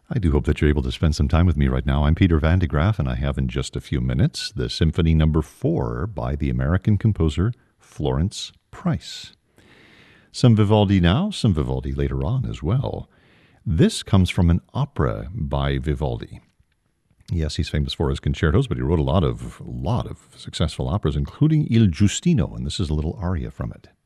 I do hope that you're able to spend some time with me right now. I'm Peter Van de Graaff, and I have in just a few minutes the Symphony No. 4 by the American composer Florence Price. Some Vivaldi now, some Vivaldi later on as well. This comes from an opera by Vivaldi. Yes, he's famous for his concertos, but he wrote a lot of successful operas, including Il Giustino, and this is a little aria from it.